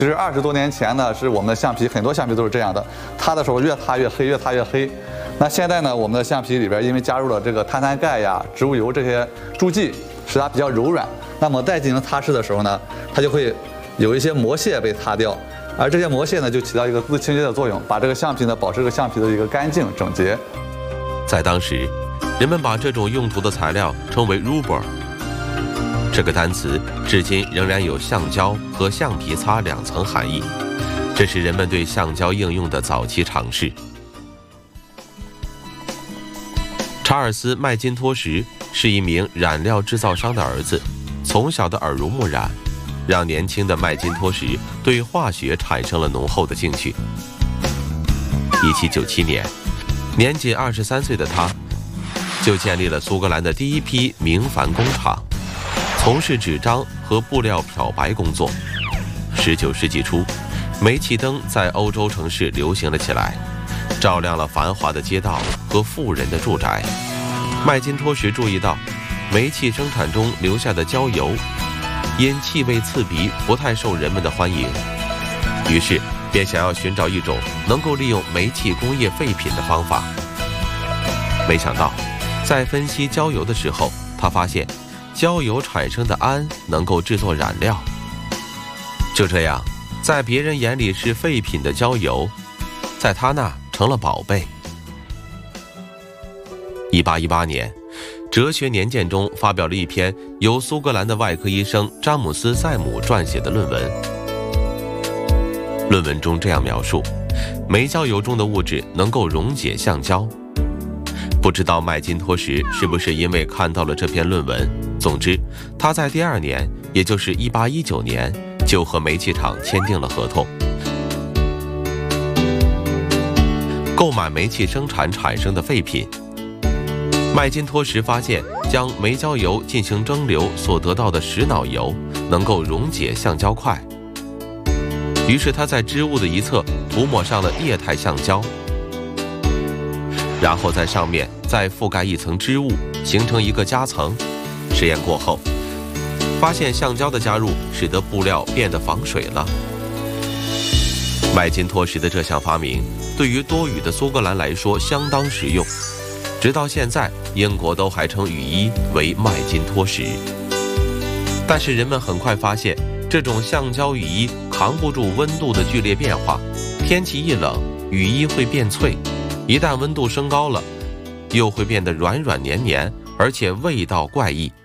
其实20多年前呢，是我们的橡皮，很多橡皮都是这样的，擦的时候越擦越黑，越擦越黑。那现在呢，我们的橡皮里边因为加入了这个碳酸钙呀、植物油这些助剂，使它比较柔软。那么再进行擦拭的时候呢，它就会有一些膜屑被擦掉，而这些膜屑呢，就起到一个自清洁的作用，把这个橡皮呢保持这个橡皮的一个干净整洁。 在当时，人们把这种用途的材料称为 rubber。这个单词至今仍然有橡胶和橡皮擦2层含义，这是人们对橡胶应用的早期尝试。查尔斯·麦金托什是一名染料制造商的儿子，从小的耳濡目染，让年轻的麦金托什对化学产生了浓厚的兴趣。1797年，年仅23岁的他，就建立了苏格兰的第一批明矾工厂，从事纸张和布料漂白工作。19世纪初，煤气灯在欧洲城市流行了起来，照亮了繁华的街道和富人的住宅。麦金托什注意到，煤气生产中留下的焦油因气味刺鼻，不太受人们的欢迎，于是便想要寻找一种能够利用煤气工业废品的方法。没想到，在分析焦油的时候，他发现焦油产生的氨能够制作染料。就这样，在别人眼里是废品的焦油，在他那成了宝贝。1818年，哲学年鉴中发表了一篇由苏格兰的外科医生詹姆斯·塞姆撰写的论文。论文中这样描述：煤焦油中的物质能够溶解橡胶。不知道麦金托什是不是因为看到了这篇论文，总之他在第2年，也就是1819年，就和煤气厂签订了合同，购买煤气生产产生的废品。麦金托什发现，将煤焦油进行蒸馏所得到的石脑油能够溶解橡胶块，于是他在织物的一侧涂抹上了液态橡胶，然后在上面再覆盖一层织物，形成一个夹层。实验过后，发现橡胶的加入使得布料变得防水了。麦金托什的这项发明对于多雨的苏格兰来说相当实用，直到现在，英国都还称雨衣为麦金托什。但是人们很快发现，这种橡胶雨衣扛不住温度的剧烈变化，天气一冷，雨衣会变脆，一旦温度升高了，又会变得软软黏黏，而且味道怪异，